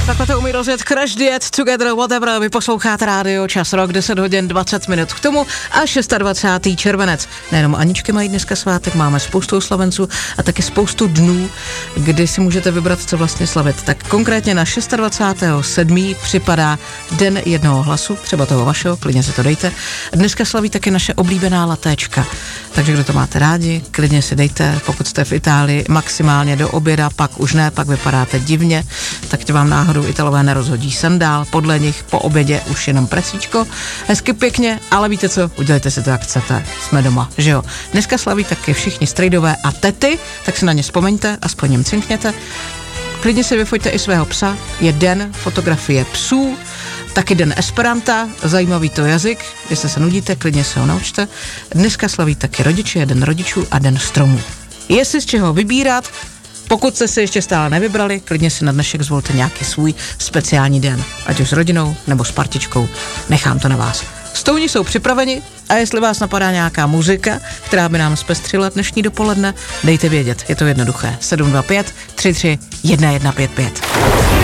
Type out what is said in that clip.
Takhle to umí rozjet Crash Diet, Together, Whatever. Vy posloucháte rádio Čas Rock, 10 hodin 20 minut k tomu a 26. červenec. Nejenom Aničky mají dneska svátek, máme spoustu oslavenců a taky spoustu dnů, kdy si můžete vybrat, co vlastně slavit. Tak konkrétně na 26.7. připadá Den jednoho hlasu, třeba toho vašeho, klidně si to dejte. Dneska slaví taky naše oblíbená latéčka. Takže kdo to máte rádi, klidně si dejte, pokud jste v Itálii, maximálně do oběda, pak už ne, pak vypadáte divně, tak vám náhodou Italové nerozhodí sandál, podle nich po obědě už jenom presíčko. Hezky pěkně, ale víte co, udělejte si to, jak chcete, jsme doma, že jo. Dneska slaví taky všichni strejdové a tety, tak si na ně vzpomeňte, aspoň jim cinkněte. Klidně si vyfoťte i svého psa, je den fotografie psů, taky den Esperanta, zajímavý to jazyk, jestli se nudíte, klidně se ho naučte. Dneska slaví taky rodiče, je den rodičů a den stromů. Jestli z čeho vybírat, pokud jste si ještě stále nevybrali, klidně si na dnešek zvolte nějaký svůj speciální den, ať už s rodinou nebo s partičkou, nechám to na vás. Stouni jsou připraveni a jestli vás napadá nějaká muzika, která by nám zpestřila dnešní dopoledne, dejte vědět, je to jednoduché. 725 33 1155.